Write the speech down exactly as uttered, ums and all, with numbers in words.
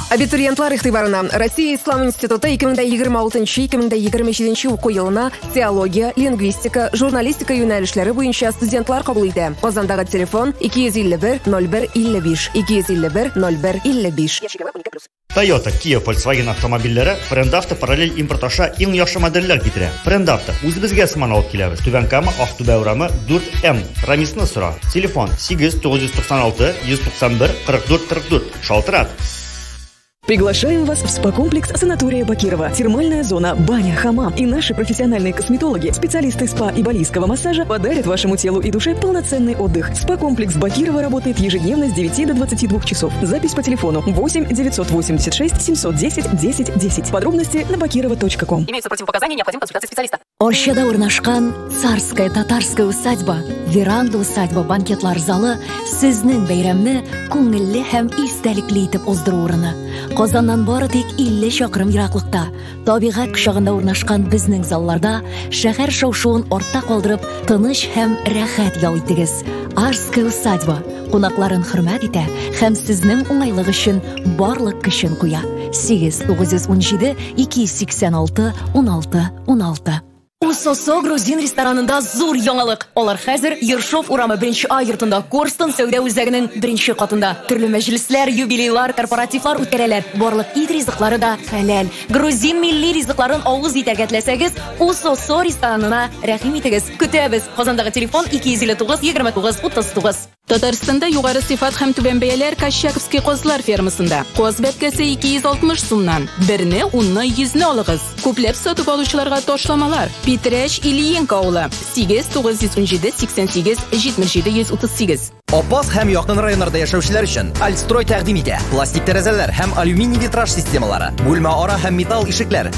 Абитуриентлар игътибарына Россия Ислам институты эки миң жыйырма алтынчы - эки миң жыйырма жетинчи окуу жылына теология, лингвистика, журналистика юнәлешләре буенча студентлар кабул итә. Казандагы телефон ике йөз илле бер ноль бер илле биш, ике йөз илле бер ноль бер илле биш. Toyota, Kia, Volkswagen автомобильләре Frendavto параллель импорт аша иң яхшы модельләр китерә. Frendavto үзебезгә сыман алып киләбез. Түбән Кама, Актүбә урамы дүрт М. Рамисны сора. Телефон сигез тугыз йөз туксан алты йөз туксан бер кырык дүрт кырык дүрт. Шалтырат. Приглашаем вас в спа-комплекс санатория Бакирова. Термальная зона, баня, хамам и наши профессиональные косметологи, специалисты спа и балийского массажа подарят вашему телу и душе полноценный отдых. Спа-комплекс Бакирова работает ежедневно с девяти до двадцати двух часов. Запись по телефону восемь девятьсот восемьдесят шесть семьсот десять десять десять. Подробности на бакирова точка ком. Имеются противопоказания, необходима консультация специалиста. Оршада урнашкан царская татарская усадьба, веранда усадьба, банкетлар залы сезнең бәйрәмне күңелле һәм истәлекле итеп уздыру урыны. Казаннан бары тик илле чакрым ераклыкта, табигать кочагында урнашкан безнең залларда шәһәр шау-шуын артта калдырып, тыныч һәм рәхәт ял итегез. Арская усадьба кунакларын хөрмәт итә һәм сезнең уңайлык өчен барлык көчен куя. сигез тугыз йөз ун җиде ике йөз сиксән алты ун алты ун алты. Усосо грузин ресторанында зур яңалык. Алар хәзер Ершов урамы беренче А йортында Корстон сәүдә үзәгенең беренче катында. Төрле мәҗлесләр, юбилейлар, корпоративлар үткәрәләр. Барлык ит ризыклары да хәләл. Грузин милли ризыкларын авыз итәргә теләсәгез, Усосо ресторанына рәхим итегез. Көтәбез. Казандагы телефон ике йөз илле тугыз егерме тугыз утыз тугыз. Татарстанда югары сыйфат һәм түбән бәяләр Кащаковский козлар фермасында. Коз бәткәсе ике йөз алтмыш сумнан. Берне, унны, йөзне алыгыз. Күпләп сатып алучыларга ташламалар. Питрәч Ильенко авылы. сигез тугыз йөз ун җиде сиксән сигез җитмеш җиде йөз утыз сигез. Апас һәм якын районнарда яшәүчеләр өчен Альстрой тәкъдим итә. Пластик тәрәзәләр һәм алюминий витраж системалары, бүлмә ара һәм металл ишекләр,